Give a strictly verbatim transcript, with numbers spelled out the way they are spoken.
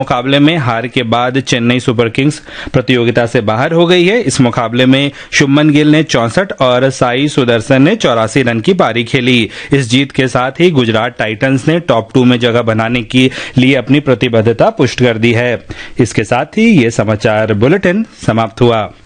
मुकाबले में हार के बाद चेन्नई सुपर किंग्स प्रतियोगिता से बाहर हो गई है। इस मुकाबले में शुभमन गिल ने चौसठ और साई सुदर्शन ने चौरासी रन की पारी खेली। इस जीत के साथ ही गुजरात टाइटंस ने टॉप टू में जगह बनाने के लिए अपनी प्रतिबद्धता पुष्ट कर दी है। इसके साथ ही ये समाचार बुलेटिन समाप्त हुआ।